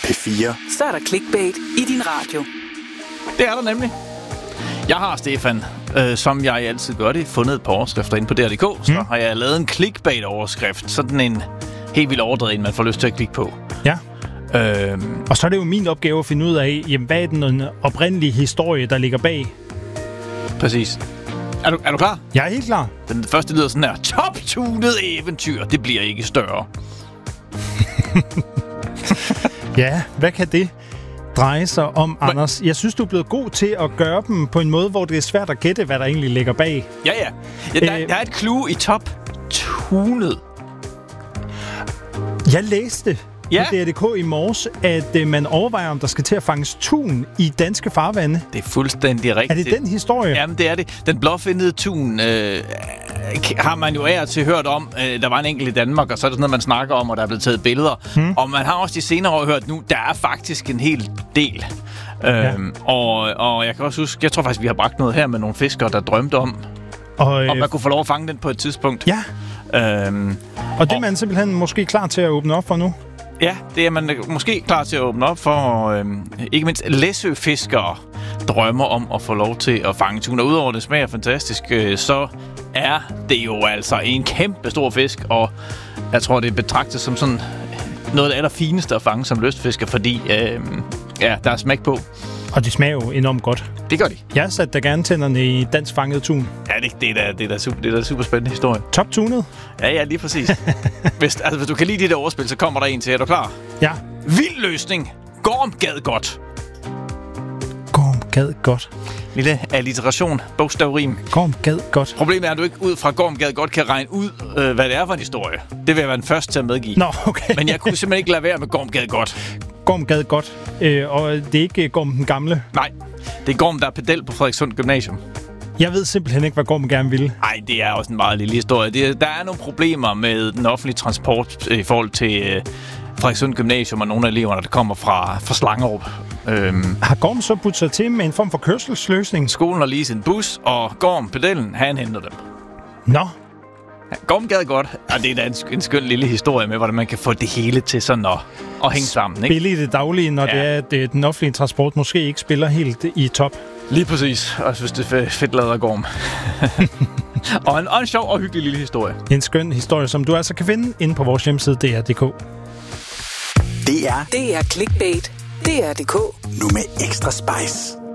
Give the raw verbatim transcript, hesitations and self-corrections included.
P fire. Så er der clickbait i din radio. Det er der nemlig. Jeg har, Stefan, øh, som jeg altid gør det, fundet et par overskrifter inde på D R punktum d k. Så mm. har jeg lavet en clickbait-overskrift. Sådan en helt vildt overdrevet, en man får lyst til at klikke på. Ja. Øhm. Og så er det jo min opgave at finde ud af, jamen, hvad er den oprindelige historie, der ligger bag? Præcis. Er du, er du klar? Jeg er helt klar. Den første lyder sådan her. Top-tunet eventyr, det bliver ikke større. Ja, hvad kan det dreje sig om, Men... Anders? Jeg synes, du er blevet god til at gøre dem på en måde, hvor det er svært at gætte, hvad der egentlig ligger bag. Ja, ja. ja der, øh... der er et clue i top-tunet. Jeg læste ja. på D R punktum d k i morges, at øh, man overvejer, om der skal til at fanges tun i danske farvande. Det er fuldstændig rigtigt. Er det den historie? Jamen, det er det. Den blåfindede tun øh, har man jo af og til hørt om. Øh, der var en enkelt i Danmark, og så er det sådan noget, man snakker om, og der er blevet taget billeder. Hmm. Og man har også de senere år hørt nu, der er faktisk en hel del. Ja. Øhm, og, og jeg kan også huske, jeg tror faktisk, vi har bragt noget her med nogle fiskere, der drømte om, og, øh... om man kunne få lov at fange den på et tidspunkt. Ja. Øhm, og det er man og... simpelthen måske klar til at åbne op for nu? Ja, det er man måske klar til at åbne op for. Øhm, ikke mindst læsøfiskere drømmer om at få lov til at fange tun. Og udover det smager fantastisk, øh, så er det jo altså en kæmpe stor fisk. Og jeg tror, det betragtes som sådan noget af det allerfineste at fange som lystfisker, fordi øh, ja, der er smæk på. Og de smager jo enormt godt. Det gør de. Jeg satte da gerne tænderne i dansk fanget tun. Ja, det, det, er da, det, er da super, det er da super spændende historie. Top-tunet? Ja, ja, lige præcis. hvis, altså, hvis du kan lide det der overspil, så kommer der en til. Er du klar? Ja. Vild løsning. Gorm gad godt. Gorm gad godt. Lille alliteration. Bogstavrim. Gorm gad godt. Problemet er, at du ikke ud fra Gorm gad godt kan regne ud, øh, hvad det er for en historie. Det vil jeg være den første til at medgive. Nå, okay. Men jeg kunne simpelthen ikke lade være med Gorm gad godt. Gorm gad godt. Øh, og det er ikke Gorm den gamle? Nej, det er Gorm, der er pedel på Frederikssund Gymnasium. Jeg ved simpelthen ikke, hvad Gorm gerne vil. Nej, det er også en meget lille historie. Det, der er nogle problemer med den offentlige transport i forhold til øh, Frederikssund Gymnasium og nogle af eleverne, der kommer fra, fra Slangerup. Øhm, har Gorm så puttet sig til med en form for kørselsløsning? Skolen har lige sin bus, og Gorm, pedellen, han henter dem. Nå. Gorm gad godt, og det er da en, en skøn lille historie med, hvordan man kan få det hele til sådan at, at hænge sammen. Ikke? Spille i det daglige, når ja. det er, at det, den offentlige transport måske ikke spiller helt i top. Lige præcis, og jeg synes, det er fedt lavet af Gorm. og, en, og en sjov og hyggelig lille historie. En skøn historie, som du altså kan finde inde på vores hjemmeside D R punktum d k. Det er Det er clickbait. D R punktum d k. Nu med ekstra spice.